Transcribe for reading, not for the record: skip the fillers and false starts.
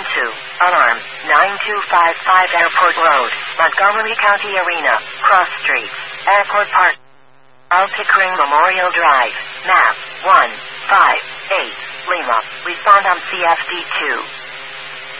to alarm 9255 Airport Road, Montgomery County Arena, Cross Street, Airport Park, Pickering Memorial Drive, map 158, Lima. Respond on CFD2.